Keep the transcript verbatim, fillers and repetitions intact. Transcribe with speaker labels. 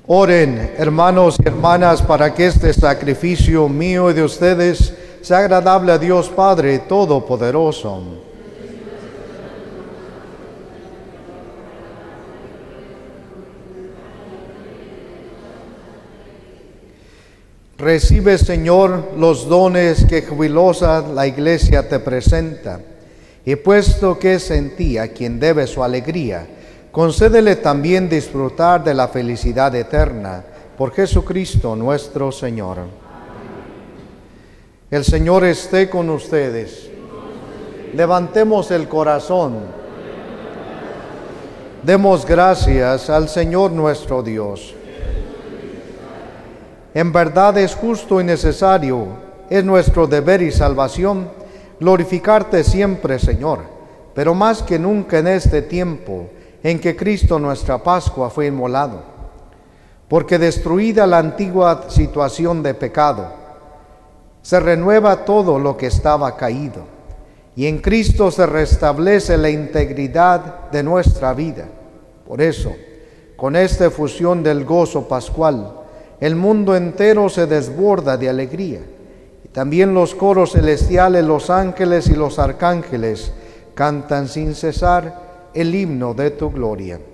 Speaker 1: Oren, hermanos y hermanas, para que este sacrificio mío y de ustedes sea agradable a Dios Padre Todopoderoso. Recibe, Señor, los dones que jubilosa la Iglesia te presenta, y puesto que es en ti a quien debe su alegría, concédele también disfrutar de la felicidad eterna, por Jesucristo nuestro Señor. Amén. El Señor esté con ustedes. Levantemos el corazón. Demos gracias al Señor nuestro Dios. En verdad es justo y necesario, es nuestro deber y salvación, glorificarte siempre, Señor, pero más que nunca en este tiempo, en que Cristo nuestra Pascua fue inmolado, porque destruida la antigua situación de pecado, se renueva todo lo que estaba caído, y en Cristo se restablece la integridad de nuestra vida. Por eso, con esta efusión del gozo pascual, el mundo entero se desborda de alegría, y también los coros celestiales, los ángeles y los arcángeles cantan sin cesar el himno de tu gloria.